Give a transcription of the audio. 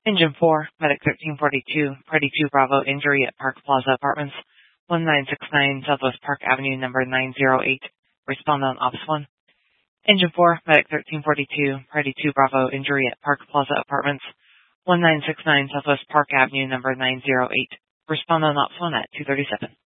Engine 4, Medic 1342, Party 2 Bravo, injury at Park Plaza Apartments, 1969 Southwest Park Avenue, number 908. Respond on Ops 1. Engine 4, Medic 1342, Party 2 Bravo, injury at Park Plaza Apartments, 1969 Southwest Park Avenue, number 908. Respond on Ops 1 at 2:37.